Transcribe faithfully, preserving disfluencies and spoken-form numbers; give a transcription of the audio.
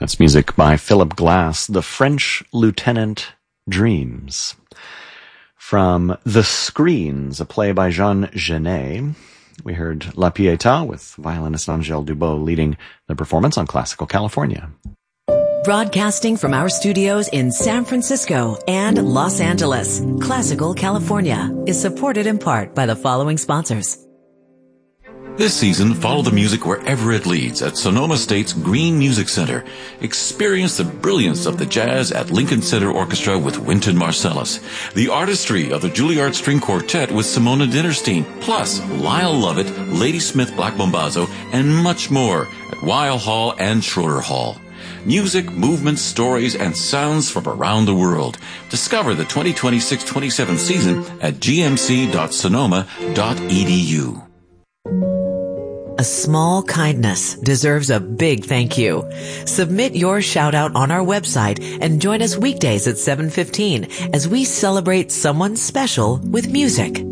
That's music by Philip Glass, The French Lieutenant Dreams. From The Screens, a play by Jean Genet, we heard La Pietà with violinist Angèle Dubot leading the performance on Classical California. Broadcasting from our studios in San Francisco and Los Angeles, Classical California is supported in part by the following sponsors. This season, follow the music wherever it leads at Sonoma State's Green Music Center. Experience the brilliance of the jazz at Lincoln Center Orchestra with Wynton Marsalis, the artistry of the Juilliard String Quartet with Simona Dinnerstein, plus Lyle Lovett, Lady Smith Black Bombazzo, and much more at Weill Hall and Schroeder Hall. Music, movements, stories, and sounds from around the world. Discover the twenty twenty-six twenty-seven season at g m c dot sonoma dot e d u. A small kindness deserves a big thank you. Submit your shout out on our website and join us weekdays at seven fifteen as we celebrate someone special with music.